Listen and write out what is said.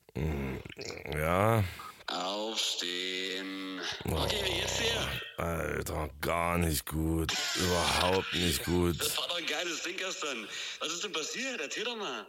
Ja, Aufstehen. Okay, wie geht's dir? Alter, gar nicht gut. Überhaupt nicht gut. Das war doch ein geiles Ding gestern. Was ist denn passiert? Erzähl doch mal.